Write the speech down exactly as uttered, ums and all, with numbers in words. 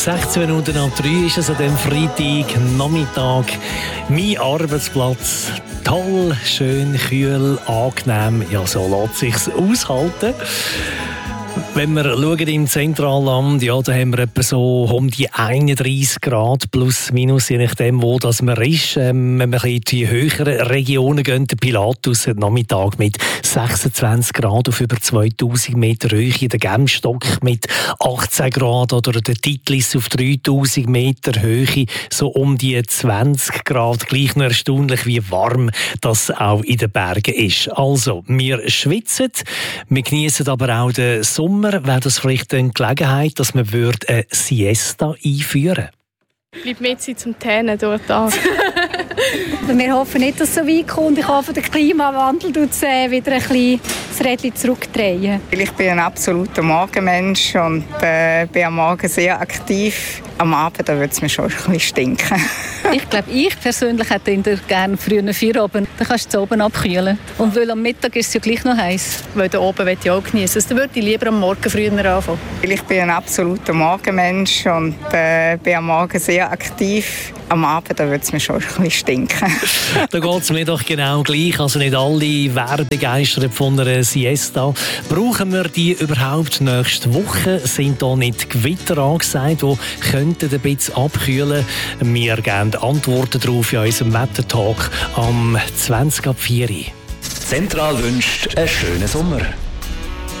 sechzehn Minuten nach drei ist es an diesem Freitagnachmittag. Mein Arbeitsplatz. Toll, schön, kühl, angenehm. Ja, so lässt sich's aushalten. Wenn wir schauen im Zentralland, ja, da haben wir etwa so um die einunddreissig Grad plus minus, je nachdem, wo das man ist. Ähm, wenn wir in die höheren Regionen gehen, der Pilatus hat Nachmittag mit sechsundzwanzig Grad auf über zweitausend Meter Höhe, der Gemstock mit achtzehn Grad oder der Titlis auf dreitausend Meter Höhe, so um die zwanzig Grad. Gleich noch erstaunlich, wie warm das auch in den Bergen ist. Also, wir schwitzen, wir genießen aber auch den Sommer. Wäre das vielleicht eine Gelegenheit, dass man eine Siesta einführen würde? Bleibt mehr Zeit zum Tänen dort an. Wir hoffen nicht, dass es so weit kommt. Ich hoffe, der Klimawandel tut es äh, wieder ein bisschen das Rädchen zurückdrehen. Ich bin ein absoluter Morgenmensch und äh, bin am Morgen sehr aktiv. Am Abend würde es mir schon ein bisschen stinken. Ich glaube, ich persönlich hätte gerne früher Feierabend. Dann kannst du es oben abkühlen. Und weil am Mittag ist es ja gleich noch heiß. Weil da oben will ich auch genießen. Also, dann würde ich lieber am Morgen früher anfangen. Ich bin ein absoluter Morgenmensch und äh, bin am Morgen sehr aktiv. Am Abend würde es mir schon ein bisschen stinken. Da geht es mir doch genau gleich. Also nicht alle wären begeistert von einer Siesta. Brauchen wir die überhaupt nächste Woche? Sind da nicht Gewitter angesagt, die könnten ein bisschen abkühlen? Wir geben Antworten darauf in unserem Wettertalk am zwanzig ab vier. Zentral wünscht einen schönen Sommer.